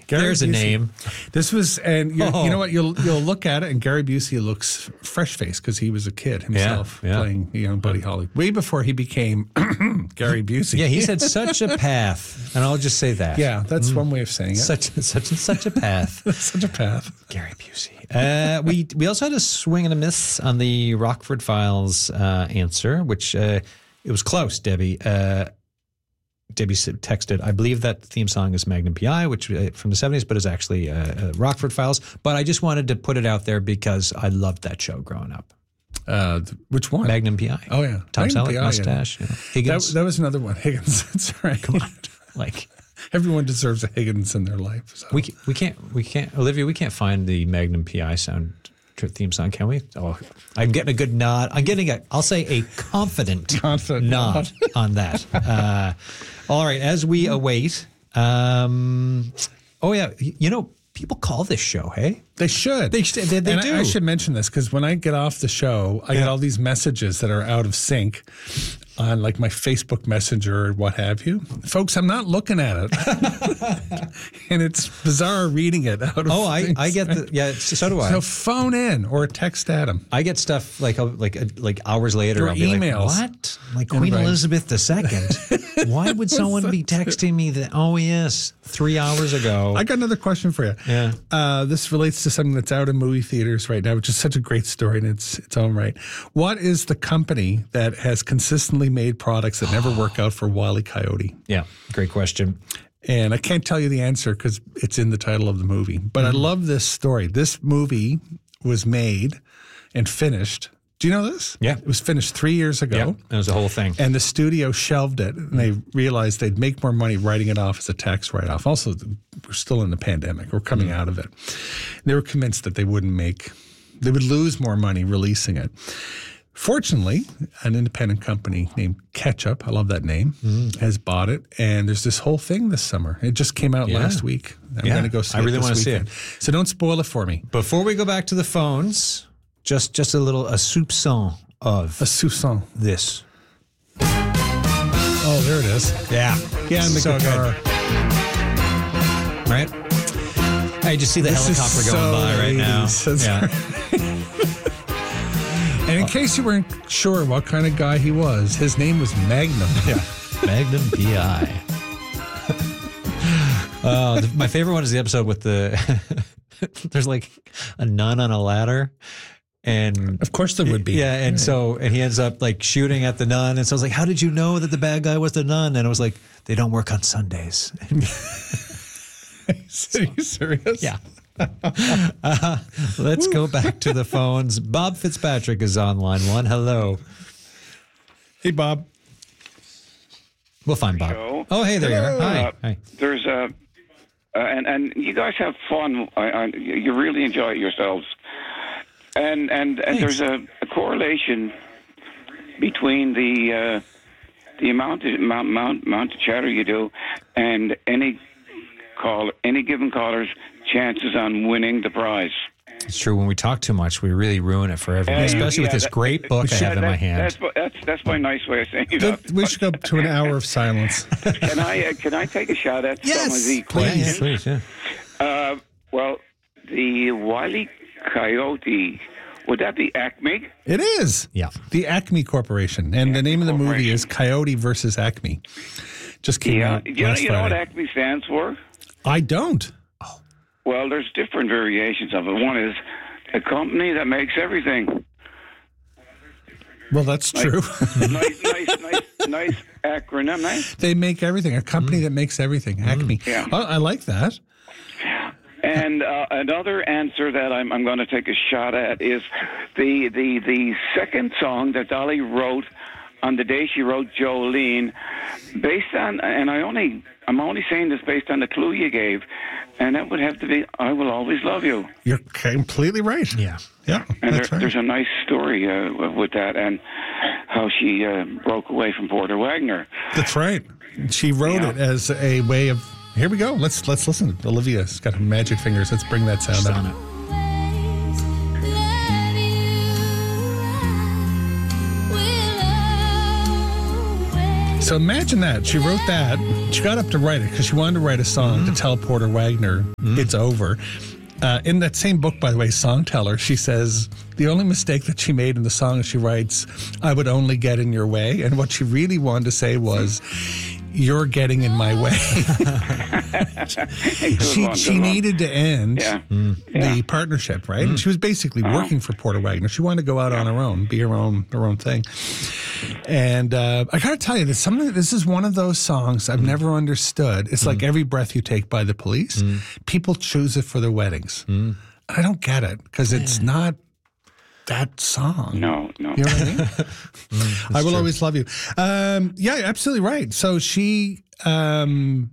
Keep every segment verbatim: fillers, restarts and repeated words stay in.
Gary There's Busey. a name. This was, and you, Oh. you know what? You'll you'll look at it, and Gary Busey looks fresh faced because he was a kid himself Yeah, yeah. playing young Buddy Holly way before he became Gary Busey. Yeah, he's had such a path, and I'll just say that. Yeah, that's one way of saying it. Such such such a path. Such a path. Gary Busey. Uh, we we also had a swing and a miss on the Rockford Files uh, answer, which uh, it was close. Debbie uh, Debbie texted, I believe that theme song is Magnum P I, which uh, from the seventies, but is actually uh, uh, Rockford Files. But I just wanted to put it out there because I loved that show growing up. Uh, which one? Magnum P I. Oh yeah, Tom Magnum Selleck, P I, mustache. yeah. You know, Higgins. That, that was another one. Higgins. That's right. Come on, like. Everyone deserves a Higgins in their life. So. We we can't we can't Olivia we can't find the Magnum P I sound theme song, can we? Oh, I'm getting a good nod. I'm getting a I'll say a confident, confident nod on that. Uh, all right, as we await. Um, oh yeah, you know people call this show. Hey, they should. They should, they, they and do. I, I should mention this because when I get off the show, I Yeah. get all these messages that are out of sync on like my Facebook Messenger or what have you. Folks, I'm not looking at it. And it's bizarre reading it out of Oh, I, things. I get the yeah. So do I. So phone in or text at them. I get stuff like like like hours later. Or I'll be emails. Like, what? Like Queen Right. Elizabeth the Second. Why would someone be texting me that? Oh yes, three hours ago. I got another question for you. Yeah. Uh, this relates to something that's out in movie theaters right now, which is such a great story in its its own right. What is the company that has consistently made products that never work out for Wile E. Coyote? Yeah, great question. And I can't tell you the answer because it's in the title of the movie. But Mm-hmm. I love this story. This movie was made and finished. Do you know this? Yeah. It was finished three years ago. Yeah, that was the whole thing. And the studio shelved it, and they realized they'd make more money writing it off as a tax write-off. Also, we're still in the pandemic. We're coming out of it. They were convinced that they wouldn't make, they would lose more money releasing it. Fortunately, an independent company named Ketchup, I love that name, Mm. has bought it, and there's this whole thing this summer. It just came out Yeah. last week. I'm Yeah, going to go see I it really this wanna see weekend. So don't spoil it for me. Before we go back to the phones, just just a little a soupçon of A soupçon. this. Oh, there it is. Yeah, Yeah, and the so guitar. good. Right? I just see the This is helicopter going so by right now. eighties. That's Yeah. And in case you weren't sure what kind of guy he was, his name was Magnum. Yeah. Magnum P I. Uh, the, my favorite one is the episode with the there's like a nun on a ladder, and Of course there would be. yeah, and so and he ends up like shooting at the nun, and so I was like, how did you know that the bad guy was the nun? And it was like, they don't work on Sundays. Are you serious? Yeah. uh, let's go back to the phones. Bob Fitzpatrick is on line one. Hello. Hey, Bob. We'll find Bob. Show. Oh, hey there you are. Hi. Uh, Hi. There's a, uh, and and you guys have fun. I, I, you really enjoy it yourselves, and and, and there's a, a correlation between the uh, the amount of amount, amount amount of chatter you do and any call any given caller's chances on winning the prize. It's true. When we talk too much, we really ruin it for everyone, Uh, especially with yeah, this that- great book I Yeah, have in that- my hand. That's, that's that's my nice way of saying Good. that. We should go to an hour of silence. Can I uh, can I take a shot at Yes, some of the please. questions? Yeah, please, yeah. Uh, well, the Wile E. Coyote, would that be Acme? It is. Yeah. The Acme Corporation. And the name of the movie Corporation. is Coyote versus Acme. Just came Yeah. out You know, last you know what Friday. Acme stands for? I don't. Well, there's different variations of it. One is a company that makes everything. Well, that's true. nice, nice, nice, nice acronym, nice. They make everything. A company that makes everything. Acme. Yeah. Oh, I like that. And uh, another answer that I'm, I'm going to take a shot at is the, the the second song that Dolly wrote on the day she wrote Jolene, based on, and I only I'm only saying this based on the clue you gave, and that would have to be "I Will Always Love You." You're completely right. Yeah. Yeah. And That's there, right. there's a nice story uh, with that, and how she uh, broke away from Porter Wagner. That's right. She wrote Yeah. it as a way of. Here we go. Let's let's listen. Olivia's got her magic fingers. Let's bring that sound She's up. on it. So imagine that. She wrote that. She got up to write it because she wanted to write a song mm. to tell Porter Wagoner mm. it's over. Uh, in that same book, by the way, Songteller, she says the only mistake that she made in the song is she writes, I would only get in your way. And what she really wanted to say was, you're getting in my way. she one, she needed to end yeah. the yeah. partnership, right? Mm. And she was basically uh-huh. working for Porter Wagoner. She wanted to go out yeah. on her own, be her own her own thing. And uh, I got to tell you, this, something, this is one of those songs I've mm. never understood. It's mm. like Every Breath You Take by the Police. Mm. People choose it for their weddings. Mm. I don't get it because it's yeah. not that song. No, no. You know what I mean? mm, I will true. always love you. Um, yeah, absolutely right. So she um,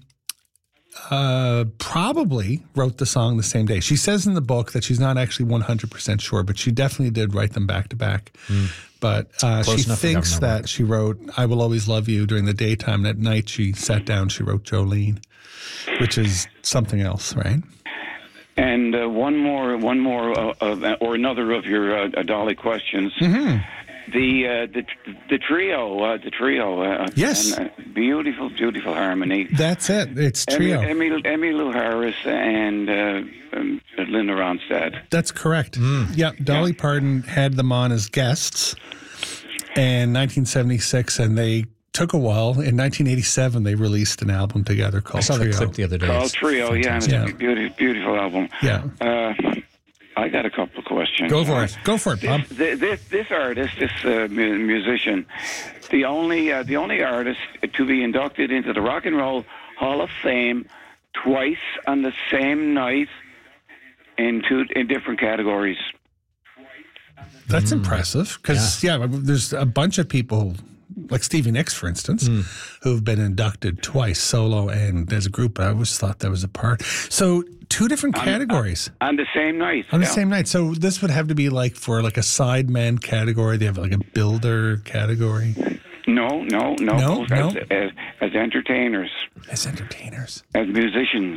uh, probably wrote the song the same day. She says in the book that she's not actually one hundred percent sure, but she definitely did write them back to back. Mm. But uh, she thinks that she wrote I Will Always Love You during the daytime, and at night she sat down, she wrote Jolene, which is something else, right? And uh, one more, one more, uh, uh, or another of your uh, Dolly questions. Mm-hmm. The uh, the the trio, uh, the trio. Uh, yes. And, uh, beautiful, beautiful harmony. That's it. It's trio. Emmy, Emmy Lou Harris and uh, um, Linda Ronstadt. That's correct. Mm. Yeah, Dolly yeah. Parton had them on as guests in nineteen seventy-six, and they took a while. In nineteen eighty-seven, they released an album together called Trio. I saw the clip the other day. Called Trio, yeah. It's yeah. a beautiful, beautiful album. Yeah. Uh, I got a couple of questions. Go for it. Go for it, Bob. This, this, this artist, this uh, musician, the only uh, the only artist to be inducted into the Rock and Roll Hall of Fame twice on the same night in two in different categories. That's mm. impressive because yeah. yeah, there's a bunch of people. Like Stevie Nicks, for instance, mm. who've been inducted twice, solo and as a group. I always thought that was a part. So two different on, categories. On, on the same night. On yeah. the same night. So this would have to be like for like a sideman category. They have like a builder category. No, no, no. No, no. As, as, as entertainers. As entertainers. As musicians.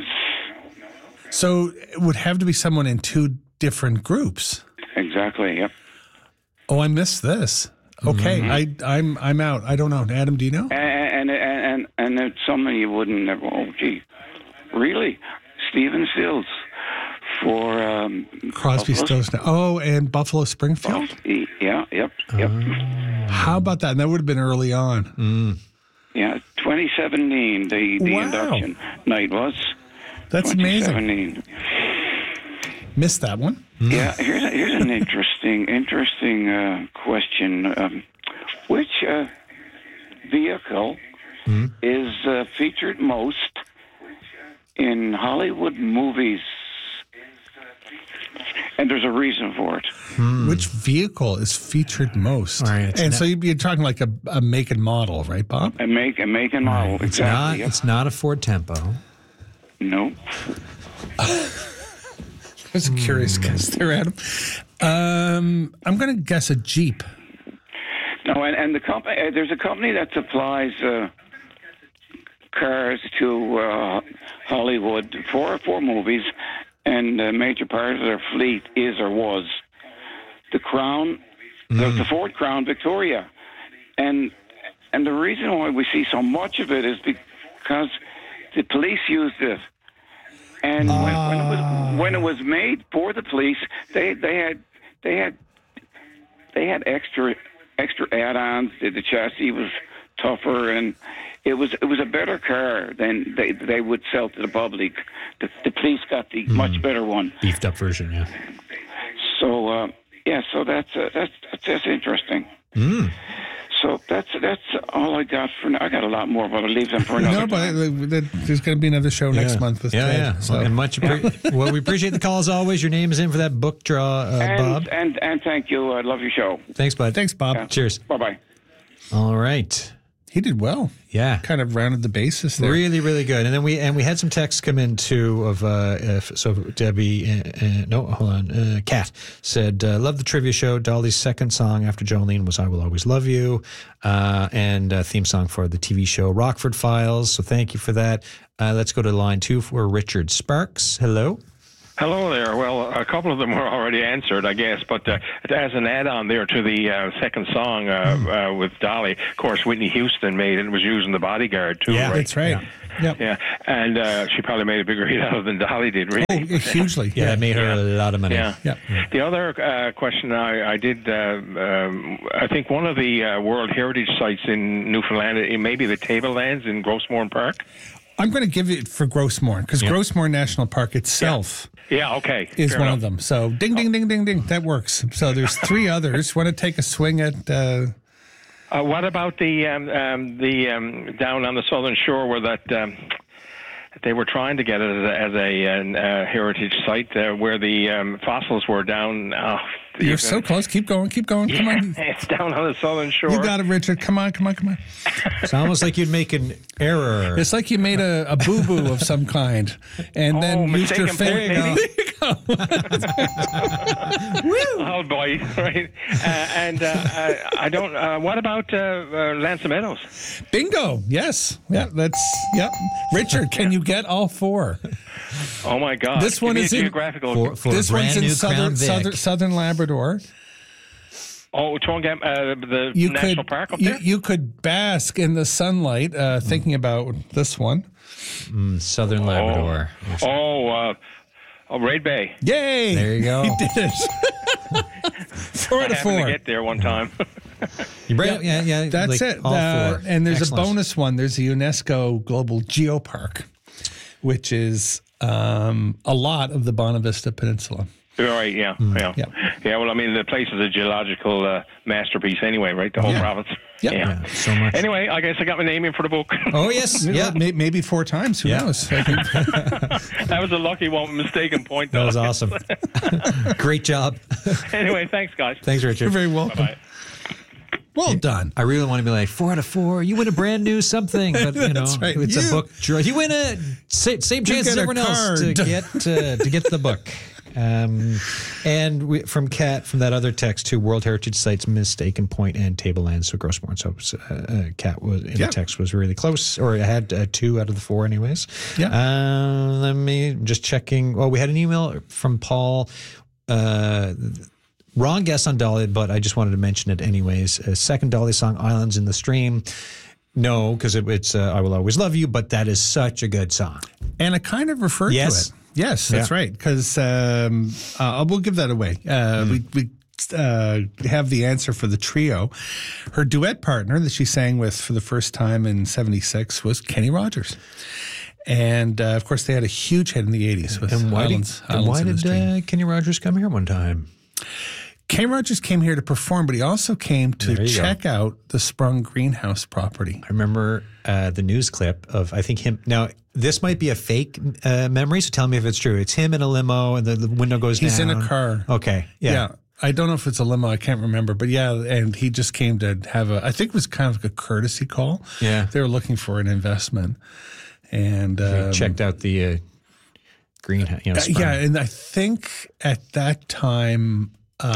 So it would have to be someone in two different groups. Exactly, yep. Oh, I missed this. Okay, mm-hmm. I, I'm I'm out. I don't know. Adam, do you know? And and and and it's something you wouldn't never. Oh, gee, really? Stephen Stills for um, Crosby, Stills. Oh, and Buffalo Springfield. Oh, yeah, yep, yep. Uh, how about that? And that would have been early on. Mm. Yeah, twenty seventeen. The the wow. induction night was. That's amazing. Missed that one. Mm. Yeah, here's a, here's an interesting interesting uh, question. Um, which uh, vehicle mm. is uh, featured most in Hollywood movies? And there's a reason for it. Mm. Which vehicle is featured most? Right, and not, so you're talking like a, a make and model, right, Bob? A make a make and model. Right. It's exactly. not. Yep. It's not a Ford Tempo. Nope. I was a curious guess there, Adam. Um, I'm going to guess a Jeep. No, and, and the company, uh, there's a company that supplies uh, cars to uh, Hollywood for for movies, and a major part of their fleet is or was the Crown, mm. the, the Ford Crown Victoria, and and the reason why we see so much of it is because the police used it. And when, uh. when, it was, when it was made for the police, they they had they had they had extra extra add-ons. The, the chassis was tougher, and it was it was a better car than they they would sell to the public. The, the police got the mm. much better one, beefed up version, yeah. So uh, yeah, so that's uh, that's that's, that's interesting. Mm. So that's that's all I got for now. I got a lot more, but I'll leave them for another no, but time. There's going to be another show yeah. next month with yeah, Ted. Yeah, so. and much appre- well, we appreciate the call as always. Your name is in for that book draw, uh, and, Bob. And and thank you. I love your show. Thanks, bud. Thanks, Bob. Yeah. Cheers. Bye bye. All right. He did well. Yeah, kind of rounded the bases there. Really, really good. And then we and we had some texts come in too of uh, if, so Debbie. Uh, uh, no, hold on. Uh, Kat said, uh, "Love the trivia show. Dolly's second song after Jolene was 'I Will Always Love You,' uh, and uh, theme song for the T V show Rockford Files. So thank you for that. Uh, let's go to line two for Richard Sparks. Hello. Hello there. Well, a couple of them were already answered, I guess, but uh, as an add-on there to the uh, second song uh, mm. uh, with Dolly, of course, Whitney Houston made it, was using The Bodyguard, too, yeah, right? That's right. Yeah. Yep. Yeah, and uh, she probably made a bigger hit out of it than Dolly did, really. Oh, hugely. Yeah, yeah. it made her Yeah. a lot of money. Yeah. Yeah. The other uh, question I, I did, uh, um, I think one of the uh, World Heritage sites in Newfoundland, it may be the Tablelands in Grossmorn Park. I'm going to give it for Grossmorn because Yep. Grossmorn National Park itself Yeah, okay. is Fair one enough. of them. So ding, ding, ding, ding, ding. That works. So there's three others. Want to take a swing at... Uh, Uh, what about the um, um, the um, down on the southern shore where that um, they were trying to get it as a, as a, an, uh, heritage site uh, where the um, fossils were down? Oh, you're you so can- close. Keep going. Keep going. Come on. It's down on the southern shore. You got it, Richard. Come on. Come on. Come on. It's almost like you'd make an error. It's like you made a, a boo-boo of some kind and Oh, then used your mistaken finger. point, Oh boy, right? Uh, and uh, I, I don't. Uh, what about uh, uh, Lansom Meadows? Bingo. Yes. Yeah, that's, yep. Richard, can you get all four? Oh my God! This Give one me a is in- geographical. For, for This a brand one's in new southern, Crown Vic. southern, southern Labrador. oh, Twongam, uh, the You national could, park up you, there. you could bask in the sunlight uh, thinking about this one. Mm, Southern Labrador. Oh, uh, oh, Raid Bay. Yay! There you go. He did it. Four I out of happened four. to get there one time. You bring, yeah, yeah, That's like it. All Uh, four. and there's Excellent. a bonus one. There's a UNESCO Global Geopark, which is um, a lot of the Bonavista Peninsula. Right, yeah, yeah, Yeah. yeah. Well, I mean, the place is a geological uh, masterpiece anyway, right? The whole Yeah. province. Yeah. Yeah, so much. Anyway, I guess I got my name in for the book. Oh, yes. Yeah. May- Maybe four times. Who Yeah. knows? That was a lucky one, mistaken point. That Though. was awesome. Great job. Anyway, thanks, guys. Thanks, Richard. You're very welcome. Bye. Well done. I really want to be like four out of four. You win a brand new something, but you know That's right. it's You- a book. draw. You win a sa- same chance as get a everyone else to card. get uh, to get the book. Um, and we, from Kat, from that other text to World Heritage Sites, Mistaken Point and Tablelands, so Grossmorn. So uh, uh, Kat was in Yeah. the text was really close, or I had uh, two out of the four, anyways. Yeah. Uh, let me just checking. Oh, we had an email from Paul. Uh, Wrong guess on Dolly, but I just wanted to mention it anyways. Uh, second Dolly song, Islands in the Stream. No, because it, it's uh, I Will Always Love You, but that is such a good song. And I kind of referred Yes. to it. Yes, that's Yeah. right. Because um, uh, we'll give that away. Uh, Mm. We, we uh, have the answer for the trio. Her duet partner that she sang with for the first time in seventy-six was Kenny Rogers. And, uh, of course, they had a huge hit in the eighties with And why Islands, did, and Islands why in the did Stream. uh, Kenny Rogers come here one time? Kenny Rogers came here to perform, but he also came to There you go. check out the Sprung Greenhouse property. I remember uh, the news clip of, I think him. Now, this might be a fake uh, memory, so tell me if it's true. It's him in a limo and the, the window goes He's down. in a car. Okay. Yeah. Yeah. I don't know if it's a limo. I can't remember. But yeah, and he just came to have a, I think it was kind of like a courtesy call. Yeah. They were looking for an investment. And um, Checked out the uh, greenhouse. You know, uh, Sprung. yeah. And I think at that time,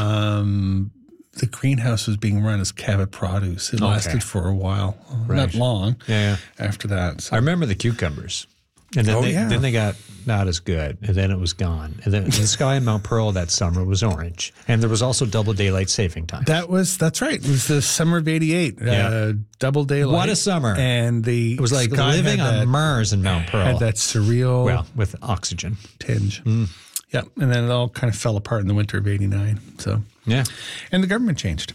um, the greenhouse was being run as Cabot Produce. It Okay. lasted for a while, not Right. long Yeah, yeah. after that. So. I remember the cucumbers. And then, Oh, they, yeah. then they got not as good, and then it was gone. And then the sky in Mount Pearl that summer was orange, and there was also double daylight saving time. That was that's right. It was the summer of eighty-eight. Yeah. Uh, double daylight. What a summer. And the It was like sky living had on that, Mars in Mount Pearl. had that surreal well, with oxygen. tinge. Yeah, and then it all kind of fell apart in the winter of eighty-nine. So Yeah. and the government changed.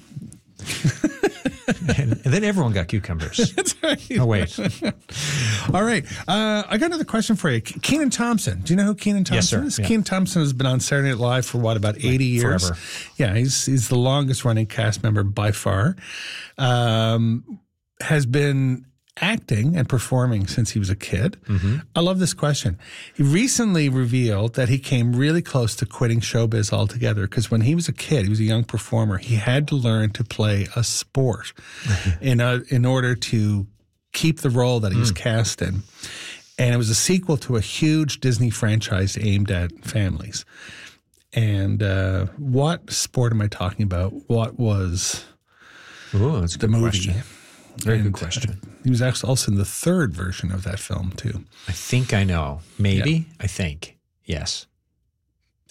and, and then everyone got cucumbers. That's right. Oh, wait. All right. Uh, I got another question for you. Keenan Thompson. Do you know who Keenan Thompson Yes, sir. is? Yeah. Keenan Thompson has been on Saturday Night Live for what, about eighty years? forever. Yeah, he's he's the longest running cast member by far. Um, has been acting and performing since he was a kid. Mm-hmm. I love this question. He recently revealed that he came really close to quitting showbiz altogether because when he was a kid, he was a young performer, he had to learn to play a sport in a, in order to keep the role that he was cast in. And it was a sequel to a huge Disney franchise aimed at families. And uh, what sport am I talking about? What was Ooh, that's a the good movie? question. Very And, good question. uh, he was actually also in the third version of that film too. I think I know. Maybe. I think. Yes.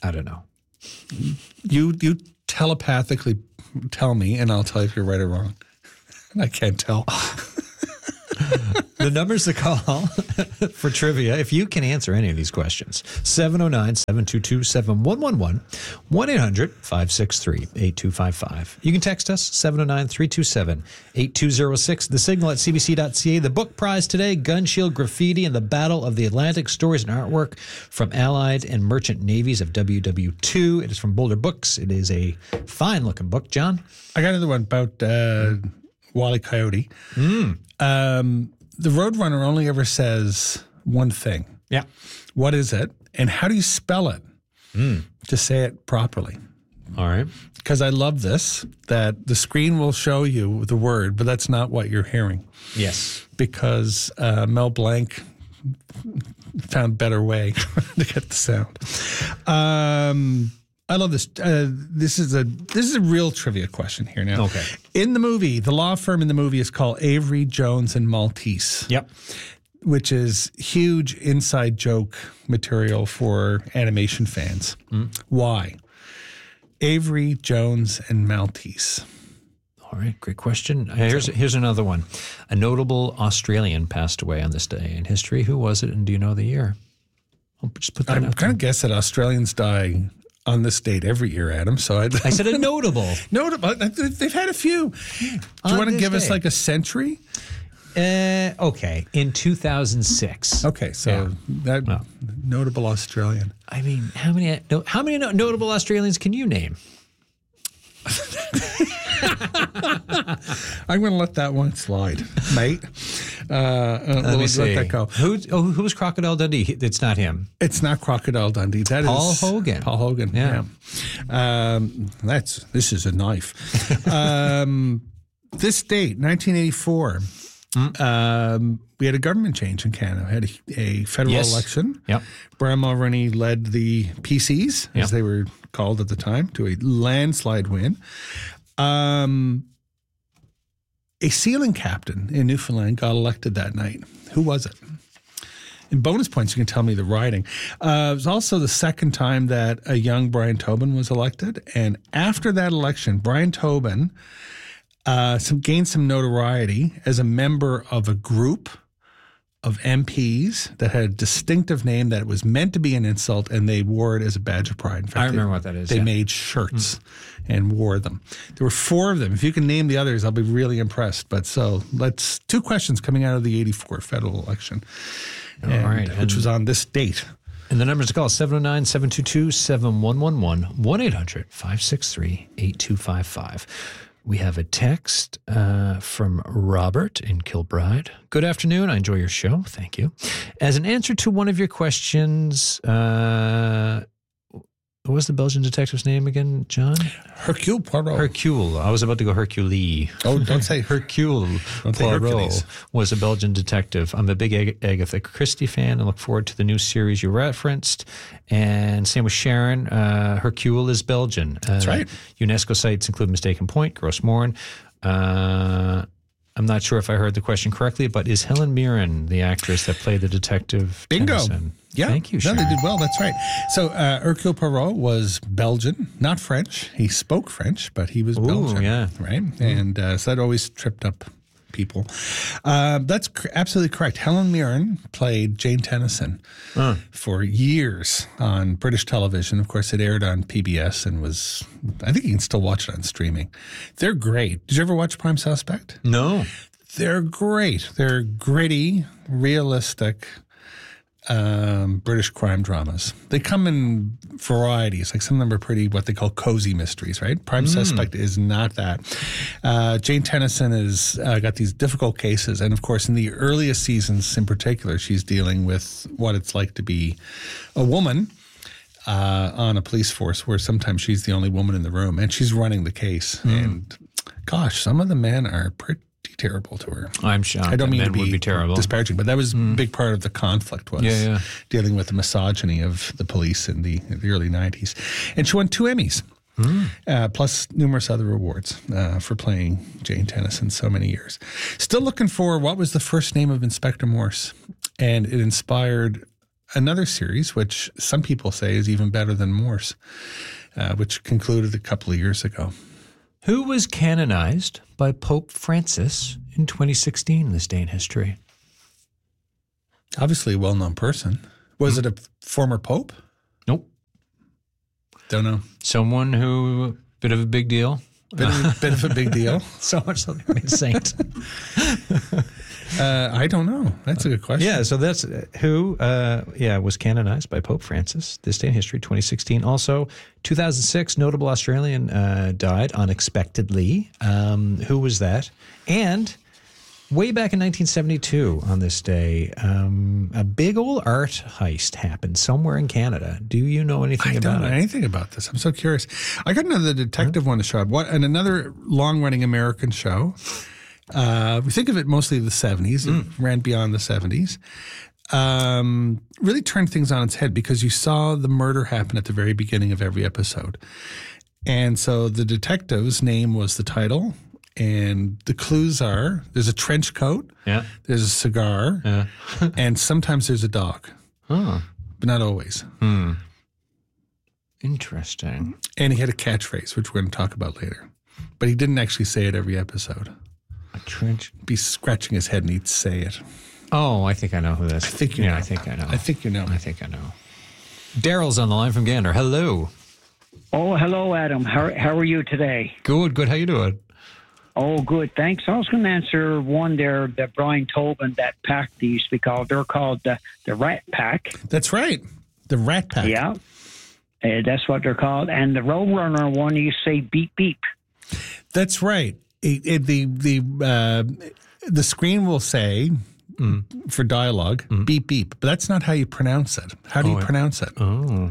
I don't know. You you telepathically tell me, and I'll tell you if you're right or wrong. I can't tell. The numbers to call for trivia, if you can answer any of these questions, seven oh nine, seven two two, seven one one one, one eight hundred, five six three, eight two five five. You can text us, seven oh nine, three two seven, eight two oh six, the signal at c b c dot c a. The book prize today, Gun Shield Graffiti and the Battle of the Atlantic, Stories and Artwork from Allied and Merchant Navies of W W two. It is from Boulder Books. It is a fine-looking book. John? I got another one about uh, Wile E. Coyote. Mm. Um, the Roadrunner only ever says one thing. Yeah. What is it? And how do you spell it? Mm. To say it properly. All right. Because I love this, that the screen will show you the word, but that's not what you're hearing. Yes. Because uh, Mel Blanc found a better way to get the sound. Um, I love this. Uh, this is a this is a real trivia question here now. Okay. In the movie, the law firm in the movie is called Avery, Jones, and Maltese. Yep. Which is huge inside joke material for animation fans. Mm. Why? Avery, Jones, and Maltese. All right, great question. Uh, here's here's another one. A notable Australian passed away on this day in history. Who was it, and do you know the year? I'll just put that I out kind there. of guess that Australians die on this date every year, Adam. So I'd, I said a notable. Notable. They've had a few. Do you On want to this give us day. like a century? Uh, okay, in two thousand six. Okay, so Yeah. that Well. notable Australian. I mean, how many no, how many no- notable Australians can you name? I'm going to let that one slide, mate. Uh, uh, Let we'll me let see. that go. Who oh, who was Crocodile Dundee? He- It's not him. It's not Crocodile Dundee. That is Paul Hogan. Paul Hogan. Yeah. Yeah. Um, that's this is a knife. um, this date, nineteen eighty-four. Um, we had a government change in Canada. We had a, a federal Yes. election. Yep. Brian Mulroney led the P Cs, Yep. as they were called at the time, to a landslide win. Um, a sealing captain in Newfoundland got elected that night. Who was it? In bonus points, you can tell me the riding. Uh, it was also the second time that a young Brian Tobin was elected. And after that election, Brian Tobin uh, some, gained some notoriety as a member of a group of M Ps that had a distinctive name that was meant to be an insult, and they wore it as a badge of pride. In fact, I remember they, what that is, They yeah. made shirts and wore them. There were four of them. If you can name the others, I'll be really impressed. But so let's two questions coming out of the eighty-four federal election, All and, right, which and- was on this date. And the numbers to call, seven oh nine, seven two two, seven one one one, one eight hundred, five six three, eight two five five. We have a text uh, from Robert in Kilbride. Good afternoon. I enjoy your show. Thank you. As an answer to one of your questions, uh, what was the Belgian detective's name again, John? Hercule Poirot. Hercule. I was about to go Hercule. oh, don't say Hercule Don't say Poirot Hercules. was a Belgian detective. I'm a big Ag- Agatha Christie fan and look forward to the new series you referenced. And same with Sharon. Uh, Hercule is Belgian. Uh, That's right. UNESCO sites include Mistaken Point, Gross Morn. Uh, I'm not sure if I heard the question correctly, but is Helen Mirren the actress that played the detective? Bingo. Tennyson? Yeah. Thank you, No, Sharon. they did well. That's right. So uh, Hercule Poirot was Belgian, not French. He spoke French, but he was Ooh, Belgian. yeah. Right? And uh, so that always tripped up people. Uh, that's cr- absolutely correct. Helen Mirren played Jane Tennyson Uh. for years on British television. Of course, it aired on P B S and was, I think you can still watch it on streaming. They're great. Did you ever watch Prime Suspect? No. They're great. They're gritty, realistic um, British crime dramas. They come in varieties. Like some of them are pretty what they call cozy mysteries, right? Prime Suspect is not that. Uh, Jane Tennyson has uh, got these difficult cases. And of course, in the earliest seasons in particular, she's dealing with what it's like to be a woman uh, on a police force where sometimes she's the only woman in the room and she's running the case. And gosh, some of the men are pretty terrible to her. I'm shocked. I don't that mean men to be would be terrible. disparaging, but that was a big part of the conflict was Yeah, yeah. dealing with the misogyny of the police in the, in the early nineties. And she won two Emmys, uh, plus numerous other awards uh, for playing Jane Tennyson so many years. Still looking for what was the first name of Inspector Morse, and it inspired another series, which some people say is even better than Morse, uh, which concluded a couple of years ago. Who was canonized by Pope Francis in twenty sixteen, this day in history? Obviously a well-known person. Was mm-hmm. it a former pope? Nope. Don't know. Someone who, bit of a big deal. Bit of a, bit of a big deal. So much so they're made a saint. uh, I don't know. That's a good question. Yeah, so that's uh, who, uh, yeah, was canonized by Pope Francis, this day in history, twenty sixteen. Also, two thousand six, notable Australian uh, died unexpectedly. Um, who was that? And way back in nineteen seventy-two, on this day, um, a big old art heist happened somewhere in Canada. Do you know anything I about don't know it? anything about this. I'm so curious. I got another detective huh? one to show up. What, and another long-running American show. Uh, we think of it mostly the seventies. Mm. It ran beyond the seventies. Um, really turned things on its head because you saw the murder happen at the very beginning of every episode. And so the detective's name was the title. And the clues are there's a trench coat, yeah. there's a cigar, yeah. and sometimes there's a dog. Oh. But not always. Hmm. Interesting. And he had a catchphrase, which we're going to talk about later. But he didn't actually say it every episode. A trench? He'd be scratching his head and he'd say it. Oh, I think I know who this is. I think you yeah, know. I think I know. I think you know. I think I know. Daryl's on the line from Gander. Hello. Oh, hello, Adam. How, how are you today? Good, good. How you doing? Oh, good. Thanks. I was going to answer one there that Brian Tobin, that pack they used to be called. They're called the, the Rat Pack. That's right. The Rat Pack. Yeah. Uh, that's what they're called. And the Roadrunner one, you say beep, beep. That's right. It, it, the the uh, the screen will say, mm. for dialogue, mm. beep, beep. But that's not how you pronounce it. How do oh, you pronounce it? Oh.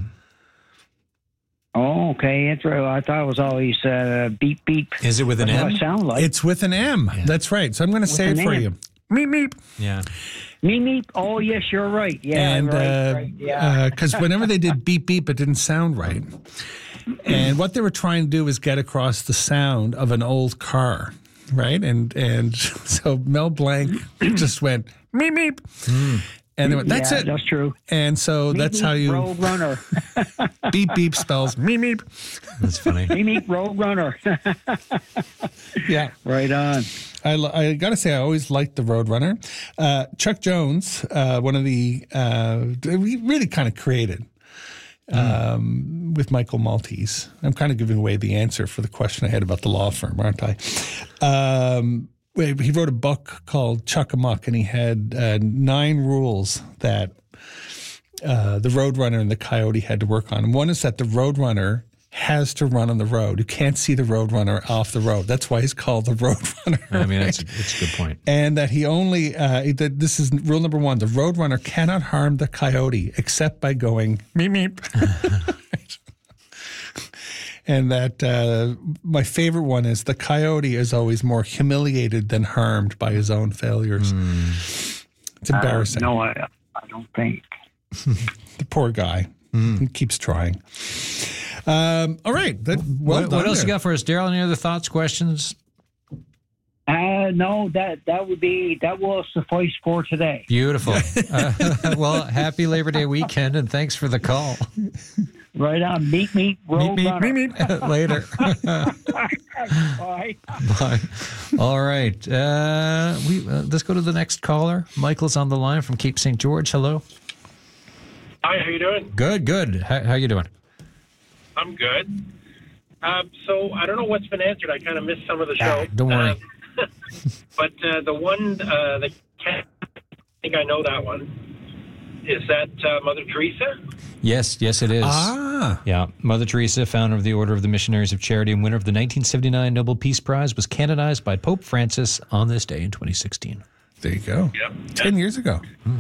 Oh, okay. It's, I thought it was always uh, beep, beep. Is it with an That's M? What it sound like. It's with an M. Yeah. That's right. So I'm going to say it for M. you. Meep, meep. Yeah. Meep, meep. Oh, yes, you're right. Yeah, and, right, uh, right. Yeah. Because uh, whenever they did beep, beep, it didn't sound right. And what they were trying to do was get across the sound of an old car, right? And and so Mel Blanc just went, meep, meep. Mm. And they went, that's yeah, it. That's true. And so meep, that's meep, how you. Road Runner. Beep, beep spells meep, meep. That's funny. Meep, meep, Road Runner. Yeah. Right on. I, I got to say, I always liked the Roadrunner. Uh, Chuck Jones, uh, one of the, uh, we really kind of created um, mm. with Michael Maltese. I'm kind of giving away the answer for the question I had about the law firm, aren't I? Um, he wrote a book called Chuck-a-Muck, and he had uh, nine rules that uh, the Roadrunner and the Coyote had to work on. And one is that the Roadrunner has to run on the road. You can't see the Roadrunner off the road. That's why he's called the Roadrunner. I mean, that's a, that's a good point. And that he only, uh, that this is rule number one, the Roadrunner cannot harm the Coyote except by going meep, meep. And that uh, my favorite one is the Coyote is always more humiliated than harmed by his own failures. Mm. It's embarrassing. Uh, no, I, I don't think. The poor guy. Mm. He keeps trying. Um, all right. That, well what, done what else there. you got for us, Daryl? Any other thoughts, questions? Uh, no, that that would be that will suffice for today. Beautiful. uh, well, happy Labor Day weekend, and thanks for the call. Right on. Meet me, road meet, runner. meet, meet, meet. Later. Bye. Bye. All right. Uh, we uh, let's go to the next caller. Michael's on the line from Cape Saint George. Hello. Hi. How you doing? Good. Good. How, how you doing? I'm good. Uh, so I don't know what's been answered. I kind of missed some of the show. Ah, don't worry. Uh, but uh, the one uh, that I think I know that one. Is that uh, Mother Teresa? Yes, yes, it is. Ah. Yeah. Mother Teresa, founder of the Order of the Missionaries of Charity and winner of the nineteen seventy-nine Nobel Peace Prize, was canonized by Pope Francis on this day in twenty sixteen. There you go. Yep. Ten years ago. Hmm.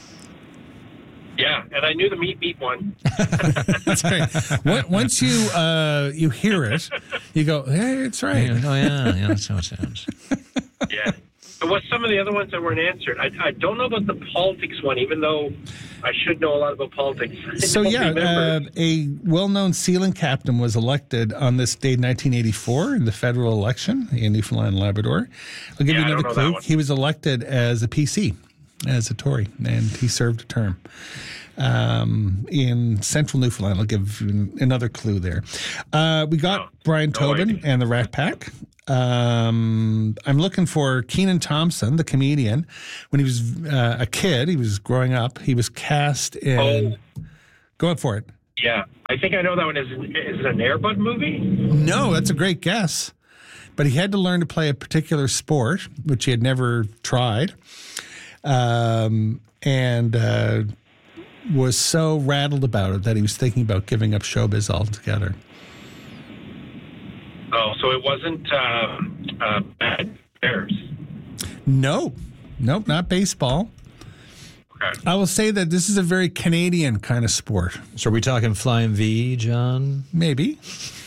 Yeah, and I knew the meat meat one. That's right. Once you uh, you hear it, you go, hey, it's right. Yeah, oh, yeah, yeah, that's how it sounds. Yeah. And what's some of the other ones that weren't answered? I, I don't know about the politics one, even though I should know a lot about politics. So, yeah, uh, a well-known sealing captain was elected on this day in nineteen eighty-four in the federal election in Newfoundland and Labrador. I'll give yeah, you another clue. He was elected as a P C, as a Tory, and he served a term. um, in central Newfoundland. I'll give you another clue there. Uh, we got Oh, Brian no Tobin idea. and the Rat Pack. Um, I'm looking for Kenan Thompson, the comedian. When he was uh, a kid, he was growing up, he was cast in... Oh. Go up for it. Yeah, I think I know that one. Is, is it an Air Bud movie? No, that's a great guess. But he had to learn to play a particular sport, which he had never tried, um, and uh, was so rattled about it that he was thinking about giving up showbiz altogether. Oh, so it wasn't um, uh, Bad Bears. No, nope, not baseball. Okay. I will say that this is a very Canadian kind of sport. So are we talking Flying V, John? Maybe.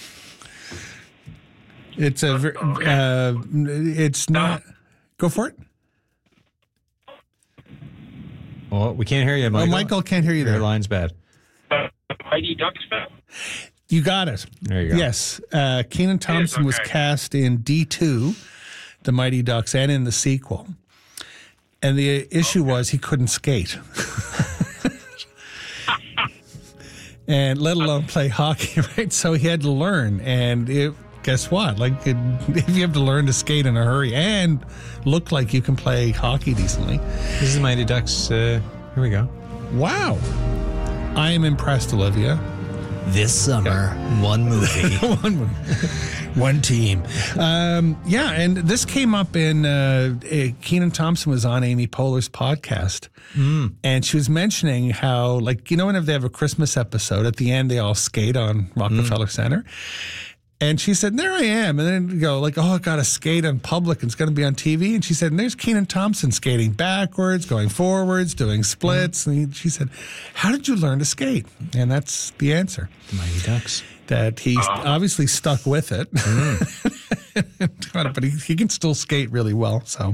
It's a. ver- Uh, it's not. Go for it. Oh, we can't hear you, Michael. Oh, Michael can't hear you Your there. line's bad. Uh, Mighty Ducks film. You got it. There you go. Yes. Uh, Kenan Thompson was okay. cast in D two, The Mighty Ducks, and in the sequel. And the issue was he couldn't skate. And let alone play hockey, right? So he had to learn. And it, guess what? Like, it, if you have to learn to skate in a hurry and look like you can play hockey decently. This is the Mighty Ducks. Uh, here we go. Wow. I am impressed, Olivia. This summer, one movie. one movie. One team. Um, yeah, and this came up in uh, uh, Kenan Thompson was on Amy Poehler's podcast, mm. and she was mentioning how, like, you know, whenever they have a Christmas episode, at the end they all skate on Rockefeller mm. Center. And she said, there I am. And then you go like, oh, I got to skate in public. And it's going to be on T V. And she said, and there's Kenan Thompson skating backwards, going forwards, doing splits. Mm. And he, she said, how did you learn to skate? And that's the answer. The Mighty Ducks. That he obviously stuck with it. Mm. But he, he can still skate really well. So,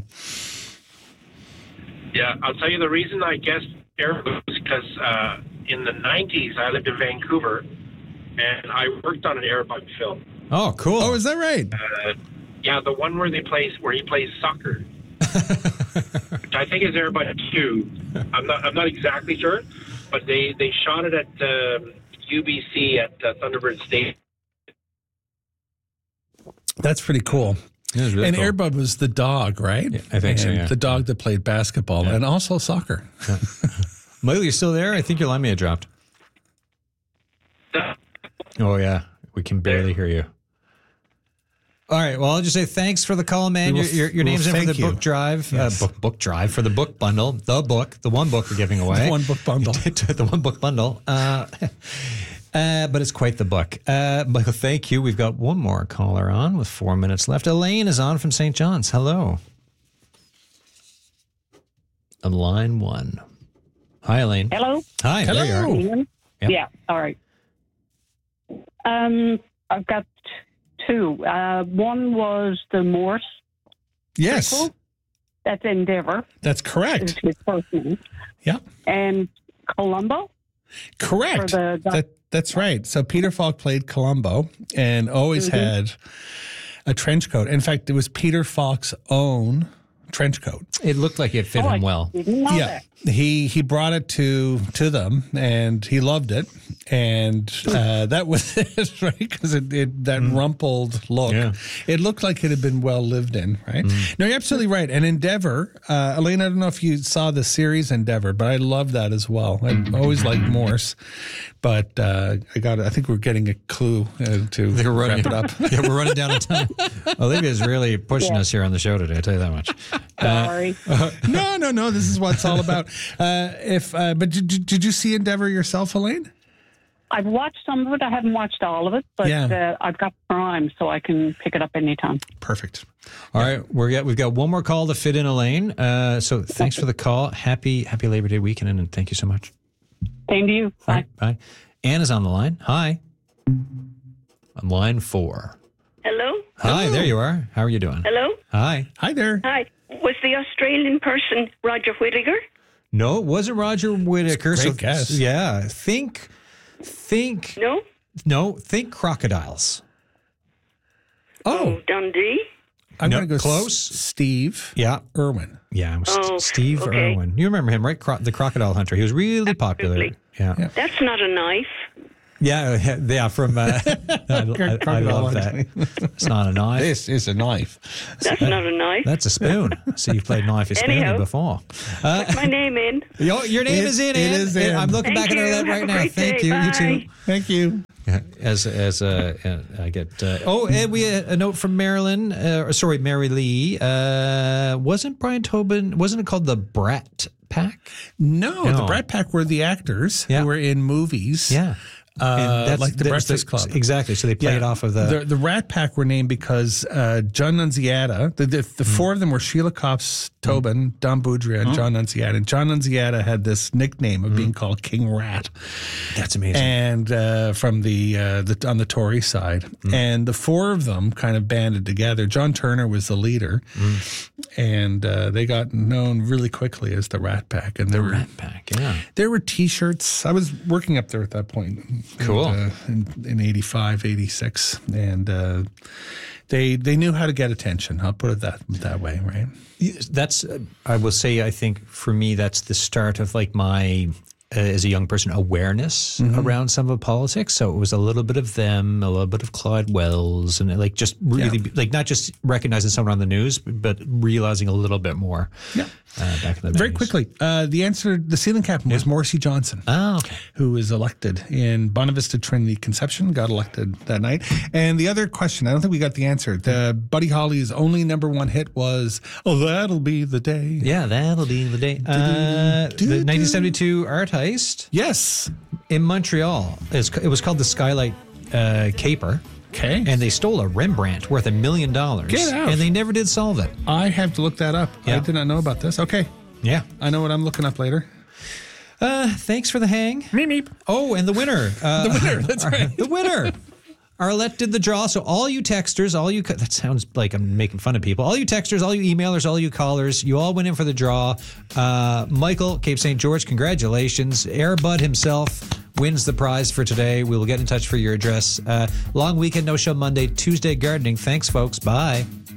Yeah, I'll tell you the reason I guessed Air Bud was because uh, in the nineties I lived in Vancouver and I worked on an Air Bud film. Oh, cool. Oh, is that right? Uh, yeah, the one where they play where he plays soccer, which I think is Air Bud two. I'm not I'm not exactly sure, but they, they shot it at uh, U B C at uh, Thunderbird Stadium. That's pretty cool. Really and cool. Air Bud was the dog, right? Yeah, I think and so, yeah. The dog that played basketball Yeah. and also soccer. Yeah. Michael, you still there? I think your line may have dropped. Oh, yeah. We can barely hear you. All right. Well, I'll just say thanks for the call, man. We Your, will- your, your we name's will in for the thank you. book drive. Yes. Uh, book, book drive for the book bundle. The book. The one book we're giving away. The one book bundle. The one book bundle. Uh, uh, but it's quite the book. Uh, Michael, thank you. We've got one more caller on with four minutes left. Elaine is on from Saint John's. Hello. On line one. Hi, Elaine. Hello. Hi. There you are. Hello. Yep. Yeah. All right. Um, I've got two. Uh, one was the Morse. Yes, Prequel. That's Endeavor. that's Is correct. his first name. Yeah, And Columbo. correct. For the- that, that's right. So Peter Falk played Columbo and always Mm-hmm. had a trench coat. In fact, it was Peter Falk's own trench coat. It looked like it fit Oh, him I well. didn't know Yeah, that. he he brought it to to them, and he loved it, and uh, that was it, right? Because it, it that rumpled look, Yeah. it looked like it had been well lived in, right? No, you're absolutely right. And Endeavor, uh, Elaine, I don't know if you saw the series Endeavor, but I love that as well. I always liked Morse, but uh, I got I think we're getting a clue uh, to We're running wrap it up. yeah, we're running down on time. Olivia's really pushing Yeah. us here on the show today. I tell you that much. Sorry. no, no, no. This is what it's all about. Uh, if, uh, but did, did did you see Endeavor yourself, Elaine? I've watched some of it. I haven't watched all of it, but Yeah. uh, I've got Prime, so I can pick it up anytime. Perfect. All right, we're got, we've got one more call to fit in, Elaine. Uh, so thanks for the call. Happy Happy Labor Day weekend, and thank you so much. Same to you. All Bye. right, bye. Anne is on the line. Hi. On line four. Hello? Hi, there you are. How are you doing? Hello? Hi. Hi there. Hi. Was the Australian person Roger Whittaker? No, it wasn't Roger Whittaker. Great so, guess. Yeah, think, think, No? no, think crocodiles. Oh, Dundee? I'm No, going to go close. S- Steve Yeah, Irwin. yeah. it was Oh, Steve okay. Irwin. You remember him, right? Cro- the crocodile hunter. He was really popular. Absolutely. Yeah. Yeah. That's not a knife. Yeah, yeah, yeah, from, uh, I, I, I love that. It's not a knife. This is a knife. That's not a knife. That's a spoon. So you've played knife and spoon Anyhow. before. Uh, Put my name in. your, your name It- is in it it. is in. I'm looking Thank back at you. that Have right a now. great Thank day. you. You too. Bye. Thank you. Yeah, As as uh, uh, I get uh, oh, and we had a note from Marilyn. Uh, or sorry, Mary Lee. Uh, wasn't Brian Tobin? Wasn't it called the Brat Pack? No, No. the Brat Pack were the actors Yeah. who were in movies. Yeah. Uh, like the that was Breakfast Club. Exactly. So they played off of the. the the Rat Pack were named because uh, John Nunziata. The the, the Mm. four of them were Sheila Copps, Tobin, Don Boudria, and John Nunziata. And John Nunziata had this nickname of being called King Rat. That's amazing. And uh, from the, uh, the on the Tory side, Mm. and the four of them kind of banded together. John Turner was the leader, Mm. and uh, they got known really quickly as the Rat Pack. And there were Rat Pack. Yeah. there were T-shirts. I was working up there at that point. Cool. And, uh, in, in eighty-five, eighty-six, and uh, they they knew how to get attention. I'll put it that that way, right? That's, uh, I will say, I think for me, that's the start of like my, uh, as a young person, awareness around some of politics. So it was a little bit of them, a little bit of Clyde Wells, and like just really, Yeah. like not just recognizing someone on the news, but realizing a little bit more. Yeah. Uh, back in the Very days. quickly, uh, the answer, the ceiling captain was Morrissey Johnson. Oh, okay. Who was elected in Bonavista Trinity Conception, got elected that night. And the other question, I don't think we got the answer. The Buddy Holly's only number one hit was, "Oh, That'll Be the Day." Yeah, that'll be the day. Uh, the nineteen seventy-two art heist Yes. in Montreal. It's, it was called the Skylight uh, Caper. Okay. And they stole a Rembrandt worth a million dollars. Get out. And they never did solve it. I have to look that up. Yeah. I did not know about this. Okay. Yeah. I know what I'm looking up later. Uh, thanks for the hang. Meep, meep. Oh, and the winner. Uh, The winner, that's right. The winner. Arlette did the draw. So all you texters, all you, co- that sounds like I'm making fun of people. All you texters, all you emailers, all you callers, you all went in for the draw. Uh, Michael, Cape Saint George, congratulations. Airbud himself wins the prize for today. We will get in touch for your address. Uh, long weekend, no show Monday, Tuesday gardening. Thanks, folks. Bye.